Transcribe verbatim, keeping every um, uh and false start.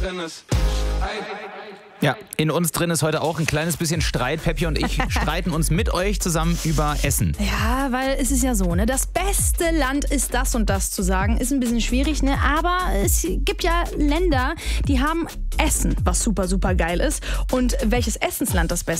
drin ist. Ja, in uns drin ist heute auch ein kleines bisschen Streit. Peppi und ich streiten uns mit euch zusammen über Essen. Ja, weil es ist ja so, ne? Das beste Land ist das und das zu sagen, ist ein bisschen schwierig, ne? Aber es gibt ja Länder, die haben Essen, was super, super geil ist. Und welches Essensland das beste